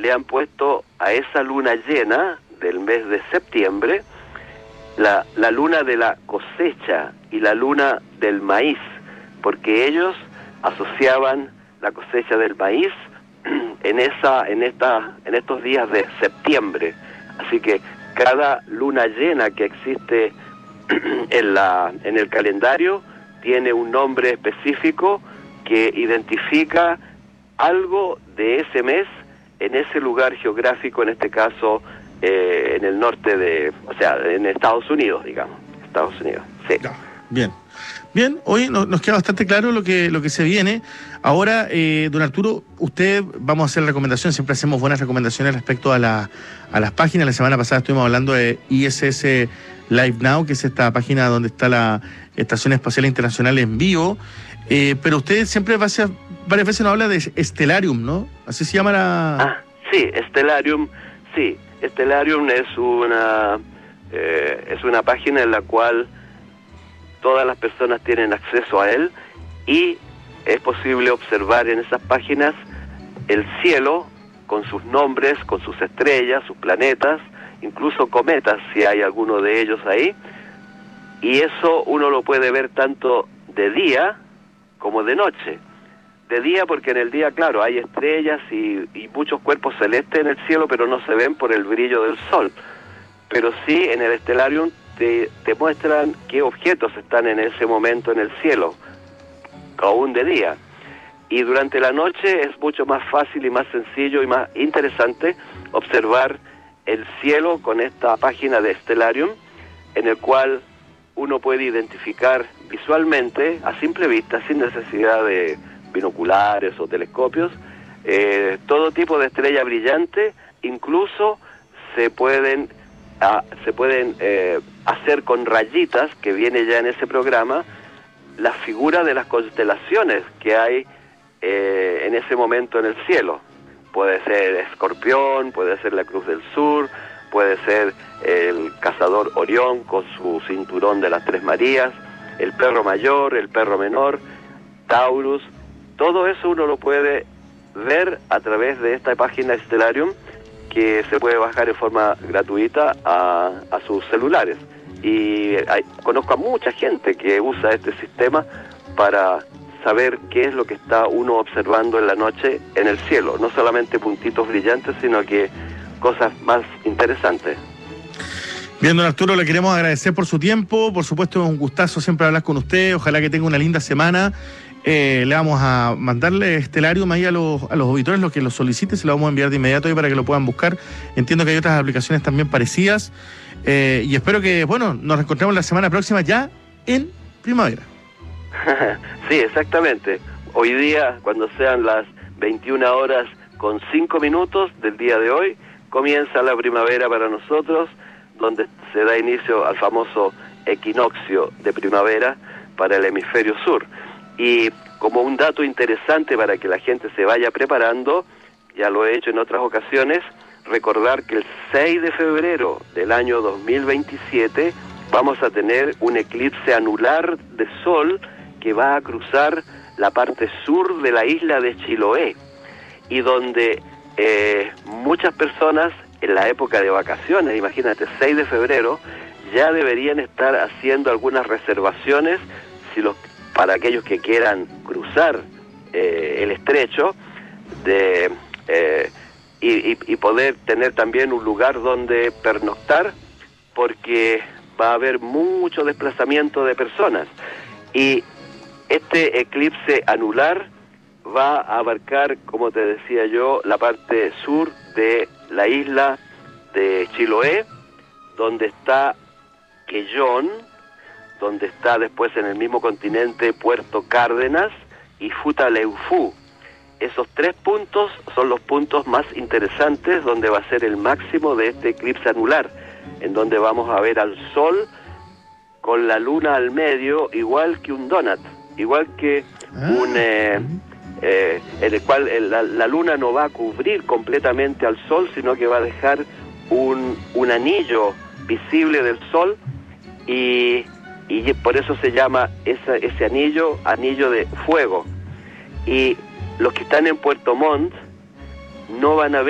le han puesto a esa luna llena del mes de septiembre la luna de la cosecha y la luna del maíz, porque ellos asociaban la cosecha del maíz en estos días de septiembre. Así que cada luna llena que existe en el calendario tiene un nombre específico que identifica algo de ese mes en ese lugar geográfico, en este caso en el norte en Estados Unidos, digamos. Estados Unidos, sí. Bien, hoy nos queda bastante claro lo que se viene. Ahora, don Arturo, vamos a hacer la recomendación, siempre hacemos buenas recomendaciones respecto a las páginas. La semana pasada estuvimos hablando de ISS Live Now, que es esta página donde está la Estación Espacial Internacional en vivo, pero usted siempre varias veces nos habla de Stellarium, ¿no? Así se llama la... Sí, Stellarium, sí. Stellarium es una página en la cual todas las personas tienen acceso a él y es posible observar en esas páginas el cielo con sus nombres, con sus estrellas, sus planetas, incluso cometas, si hay alguno de ellos ahí, y eso uno lo puede ver tanto de día como de noche. De día porque en el día, claro, hay estrellas y muchos cuerpos celestes en el cielo, pero no se ven por el brillo del sol. Pero sí, en el Stellarium te muestran qué objetos están en ese momento en el cielo, aún de día. Y durante la noche es mucho más fácil y más sencillo y más interesante observar el cielo con esta página de Stellarium, en el cual uno puede identificar visualmente, a simple vista, sin necesidad de binoculares o telescopios, todo tipo de estrella brillante. Incluso se pueden hacer con rayitas, que viene ya en ese programa, las figuras de las constelaciones que hay en ese momento en el cielo. Puede ser Escorpión, puede ser la Cruz del Sur, puede ser el cazador Orión con su cinturón de las Tres Marías, el perro mayor, el perro menor, Taurus. Todo eso uno lo puede ver a través de esta página Stellarium, que se puede bajar en forma gratuita a sus celulares. Y conozco a mucha gente que usa este sistema para saber qué es lo que está uno observando en la noche en el cielo. No solamente puntitos brillantes, sino que cosas más interesantes. Bien, don Arturo, le queremos agradecer por su tiempo. Por supuesto, es un gustazo siempre hablar con usted. Ojalá que tenga una linda semana. Le vamos a mandarle Stellarium ahí a los auditores, los que lo soliciten, se lo vamos a enviar de inmediato ahí para que lo puedan buscar. Entiendo que hay otras aplicaciones también parecidas. Y espero que, nos reencontremos la semana próxima ya en primavera. Sí, exactamente. Hoy día, cuando sean las 21:05 del día de hoy, comienza la primavera para nosotros, donde se da inicio al famoso equinoccio de primavera para el hemisferio sur. Y como un dato interesante para que la gente se vaya preparando, ya lo he hecho en otras ocasiones, recordar que el 6 de febrero del año 2027 vamos a tener un eclipse anular de sol que va a cruzar la parte sur de la isla de Chiloé, y donde muchas personas en la época de vacaciones, imagínate, 6 de febrero, ya deberían estar haciendo algunas reservaciones para aquellos que quieran cruzar el estrecho y poder tener también un lugar donde pernoctar, porque va a haber mucho desplazamiento de personas. Y este eclipse anular va a abarcar, como te decía yo, la parte sur de la isla de Chiloé, donde está Quellón, donde está después en el mismo continente Puerto Cárdenas y Futaleufú. Esos 3 puntos son los puntos más interesantes donde va a ser el máximo de este eclipse anular, en donde vamos a ver al sol con la luna al medio, igual que un donut, igual que en el cual la luna no va a cubrir completamente al sol, sino que va a dejar un anillo visible del sol, y por eso se llama ese anillo de fuego. Y los que están en Puerto Montt no van a ver